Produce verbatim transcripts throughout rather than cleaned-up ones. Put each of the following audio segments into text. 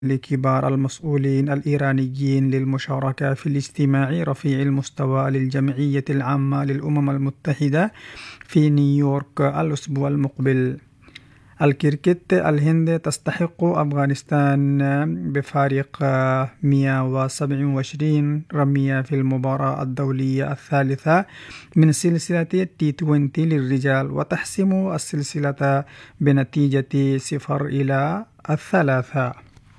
لكبار المسؤولين الإيرانيين للمشاركة في الاجتماع رفيع المستوى للجمعية العامة للأمم المتحدة في نيويورك الأسبوع المقبل. الكركت: الهند تستحق أفغانستان بفارق مئة وسبعة وعشرين رمية في المباراة الدولية الثالثة من سلسلة تي عشرين للرجال، وتحسم السلسلة بنتيجة صفر إلى الثلاثة.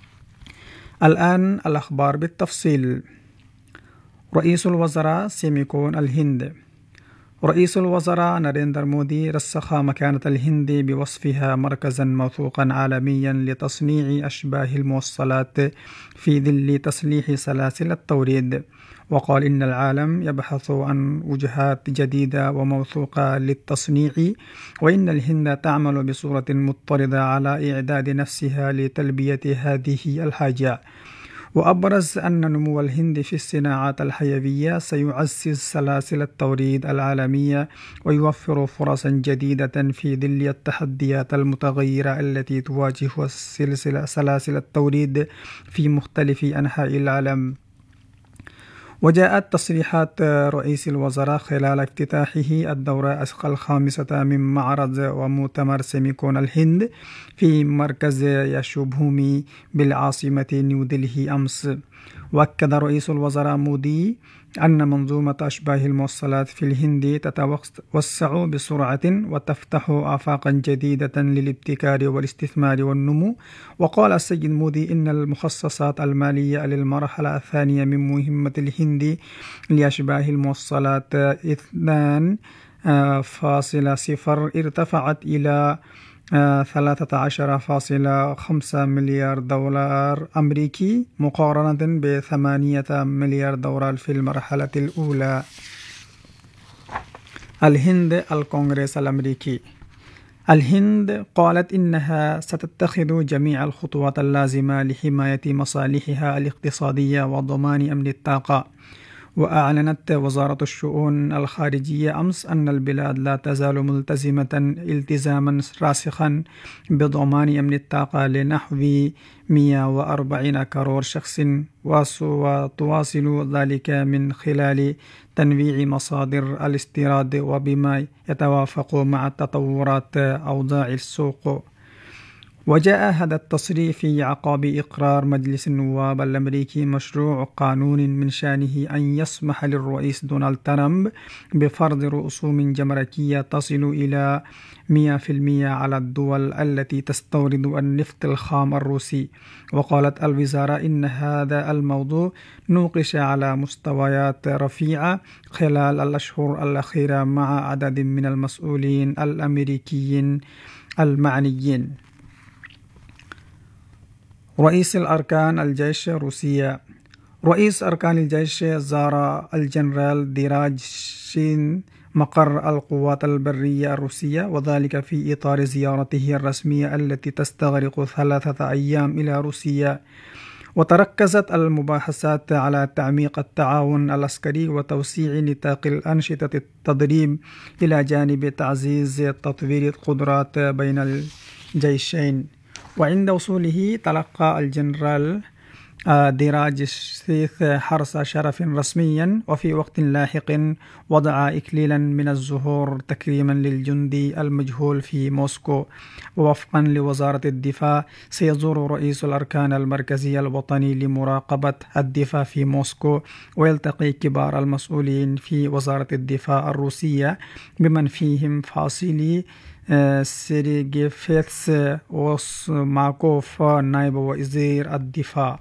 الآن الأخبار بالتفصيل. رئيس الوزراء سيميكون الهند. رئيس الوزراء ناريندرا مودي رسخ مكانة الهند بوصفها مركزا موثوقا عالميا لتصنيع أشباه الموصلات في ظل تسليح سلاسل التوريد، وقال إن العالم يبحث عن وجهات جديدة وموثوقة للتصنيع، وإن الهند تعمل بصورة مضطردة على إعداد نفسها لتلبية هذه الحاجة. وأبرز أن نمو الهند في الصناعات الحيوية سيعزز سلاسل التوريد العالمية ويوفر فرصا جديدة في ظل التحديات المتغيرة التي تواجه سلاسل التوريد في مختلف أنحاء العالم. وجاءت تصريحات رئيس الوزراء خلال افتتاحه الدورة الخامسة من معرض ومؤتمر سيميكون الهند في مركز يشوبهومي بالعاصمة نيودلهي أمس. وأكد رئيس الوزراء مودي أن منظومة أشباه الموصلات في الهند تتوسع بسرعة وتفتح آفاقا جديدة للابتكار والاستثمار والنمو. وقال السيد مودي إن المخصصات المالية للمرحلة الثانية من مهمة الهند لأشباه الموصلات اثنين فاصلة صفر ارتفعت إلى ثلاثة عشر فاصلة خمسة مليار دولار أمريكي مقارنة بثمانية مليار دولار في المرحلة الأولى. الهند. الكونغرس الأمريكي. الهند قالت إنها ستتخذ جميع الخطوات اللازمة لحماية مصالحها الاقتصادية وضمان أمن الطاقة. وأعلنت وزارة الشؤون الخارجية أمس أن البلاد لا تزال ملتزمة التزاما راسخا بضمان أمن الطاقة لنحو مئة وأربعين كرور شخص، وتواصل ذلك من خلال تنويع مصادر الاستيراد وبما يتوافق مع تطورات أوضاع السوق. وجاء هذا التصريح في أعقاب إقرار مجلس النواب الأمريكي مشروع قانون من شأنه أن يسمح للرئيس دونالد ترامب بفرض رسوم جمركية تصل إلى مئة بالمئة على الدول التي تستورد النفط الخام الروسي. وقالت الوزارة إن هذا الموضوع نوقش على مستويات رفيعة خلال الأشهر الأخيرة مع عدد من المسؤولين الأمريكيين المعنيين. رئيس الأركان الجيش الروسية. رئيس أركان الجيش زار الجنرال ديراج شين مقر القوات البرية الروسية، وذلك في إطار زيارته الرسمية التي تستغرق ثلاثة أيام إلى روسيا. وتركزت المباحثات على تعميق التعاون العسكري وتوسيع نطاق الأنشطة التدريب إلى جانب تعزيز تطوير القدرات بين الجيشين. وعند وصوله تلقى الجنرال ديراج سيث حرس شرف رسميا، وفي وقت لاحق وضع إكليلا من الزهور تكريما للجندي المجهول في موسكو. ووفقا لوزارة الدفاع سيزور رئيس الأركان المركزي الوطني لمراقبة الدفاع في موسكو، ويلتقي كبار المسؤولين في وزارة الدفاع الروسية بمن فيهم فاسيلي سيريغيفيتس وسماكوف نائب وزير الدفاع.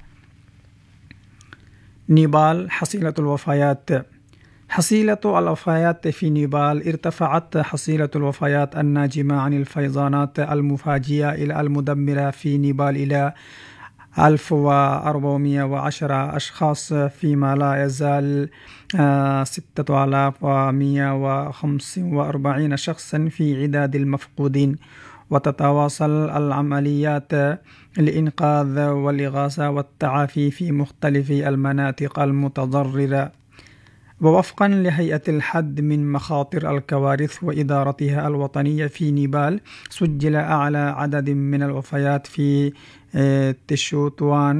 نيبال. حصيلة الوفيات. حصيلة الوفيات في نيبال. ارتفعت حصيلة الوفيات الناجمة عن الفيضانات المفاجئة إلى المدمرة في نيبال إلى ألف وأربعمئة وعشرة أشخاص، فيما لا يزال ستة آلاف ومئة وخمسة وأربعين شخصا في عداد المفقودين. وتتواصل العمليات لإنقاذ والإغاثة والتعافي في مختلف المناطق المتضررة. ووفقا لهيئة الحد من مخاطر الكوارث وإدارتها الوطنية في نيبال، سجل أعلى عدد من الوفيات في تشوتوان